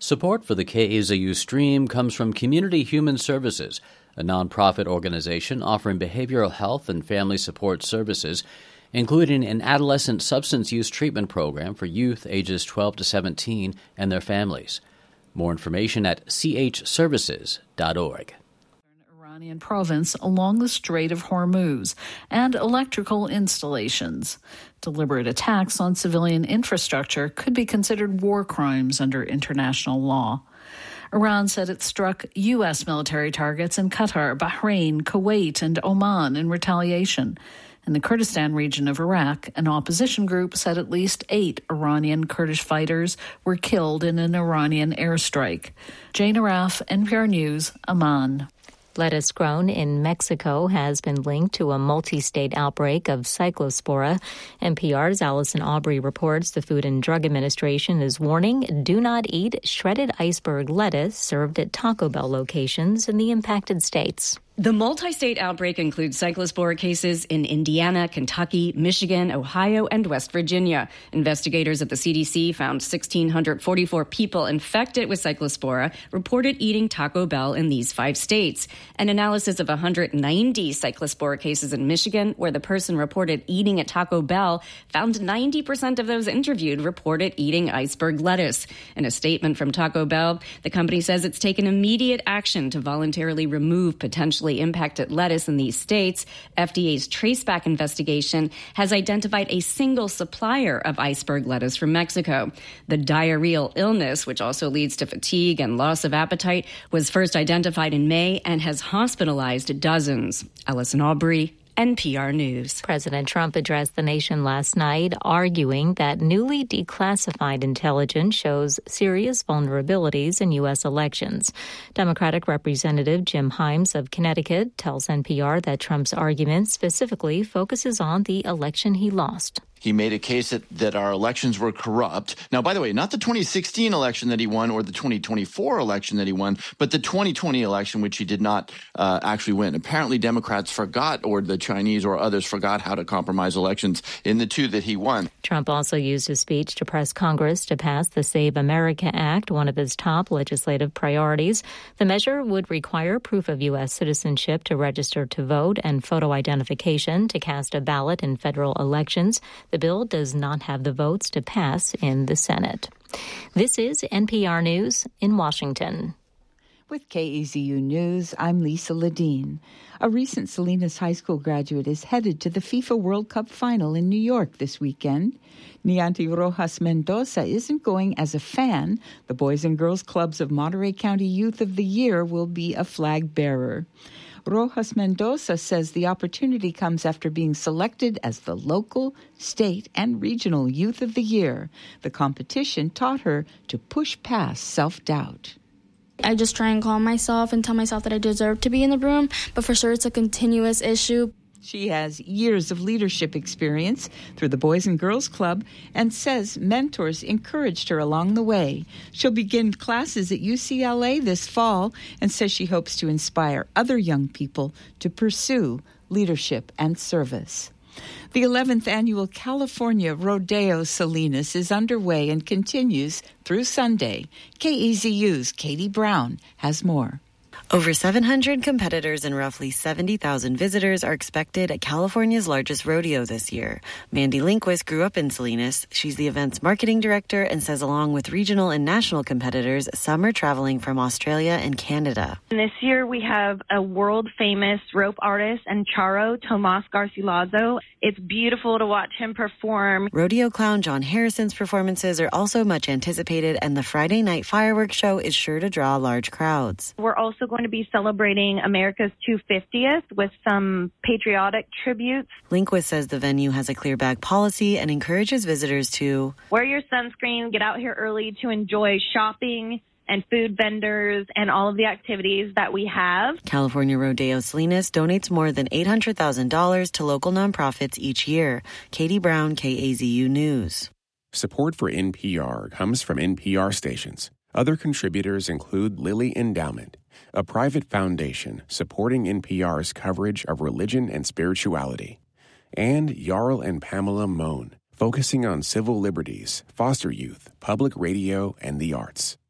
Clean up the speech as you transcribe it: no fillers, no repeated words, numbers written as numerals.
Support for the KAZU stream comes from Community Human Services, a nonprofit organization offering behavioral health and family support services, including an adolescent substance use treatment program for youth ages 12 to 17 and their families. More information at chservices.org. Iranian province along the Strait of Hormuz and electrical installations. Deliberate attacks on civilian infrastructure could be considered war crimes under international law. Iran said it struck U.S. military targets in Qatar, Bahrain, Kuwait, and Oman in retaliation. In the Kurdistan region of Iraq, an opposition group said at least 8 Iranian Kurdish fighters were killed in an Iranian airstrike. Jane Araf, NPR News, Amman. Lettuce grown in Mexico has been linked to a multi-state outbreak of Cyclospora. NPR's Allison Aubrey reports the Food and Drug Administration is warning do not eat shredded iceberg lettuce served at Taco Bell locations in the impacted states. The multi-state outbreak includes cyclospora cases in Indiana, Kentucky, Michigan, Ohio, and West Virginia. Investigators at the CDC found 1,644 people infected with cyclospora reported eating Taco Bell in these 5 states. An analysis of 190 cyclospora cases in Michigan, where the person reported eating at Taco Bell, found 90% of those interviewed reported eating iceberg lettuce. In a statement from Taco Bell, the company says it's taken immediate action to voluntarily remove potentially impacted lettuce in these states. FDA's traceback investigation has identified a single supplier of iceberg lettuce from Mexico. The diarrheal illness, which also leads to fatigue and loss of appetite, was first identified in May and has hospitalized dozens. Allison Aubrey, NPR News. President Trump addressed the nation last night, arguing that newly declassified intelligence shows serious vulnerabilities in U.S. elections. Democratic Representative Jim Himes of Connecticut tells NPR that Trump's argument specifically focuses on the election he lost. He made a case that our elections were corrupt. Now, by the way, not the 2016 election that he won or the 2024 election that he won, but the 2020 election, which he did not actually win. Apparently, Democrats forgot, or the Chinese or others forgot how to compromise elections in the 2 that he won. Trump also used his speech to press Congress to pass the Save America Act, one of his top legislative priorities. The measure would require proof of U.S. citizenship to register to vote and photo identification to cast a ballot in federal elections. The bill does not have the votes to pass in the Senate. This is NPR News in Washington. With KAZU News, I'm Lisa Ledeen. A recent Salinas High School graduate is headed to the FIFA World Cup final in New York this weekend. Nianti Rojas Mendoza isn't going as a fan. The Boys and Girls Clubs of Monterey County Youth of the Year will be a flag bearer. Rojas Mendoza says the opportunity comes after being selected as the local, state, and regional Youth of the Year. The competition taught her to push past self-doubt. I just try and calm myself and tell myself that I deserve to be in the room, but for sure it's a continuous issue. She has years of leadership experience through the Boys and Girls Club and says mentors encouraged her along the way. She'll begin classes at UCLA this fall and says she hopes to inspire other young people to pursue leadership and service. The 11th annual California Rodeo Salinas is underway and continues through Sunday. KAZU's Katie Brown has more. Over 700 competitors and roughly 70,000 visitors are expected at California's largest rodeo this year. Mandy Lindquist grew up in Salinas. She's the event's marketing director and says along with regional and national competitors, some are traveling from Australia and Canada. This year we have a world-famous rope artist and charro, Tomas Garcilaso. It's beautiful to watch him perform. Rodeo clown John Harrison's performances are also much anticipated, and the Friday night fireworks show is sure to draw large crowds. We're also going to be celebrating America's 250th with some patriotic tributes. Lindquist says the venue has a clear bag policy and encourages visitors to wear your sunscreen, get out here early to enjoy shopping and food vendors and all of the activities that we have. California Rodeo Salinas donates more than $800,000 to local nonprofits each year. Katie Brown, KAZU News. Support for NPR comes from NPR stations. Other contributors include Lilly Endowment, a private foundation supporting NPR's coverage of religion and spirituality, and Jarl and Pamela Mohn, focusing on civil liberties, foster youth, public radio, and the arts.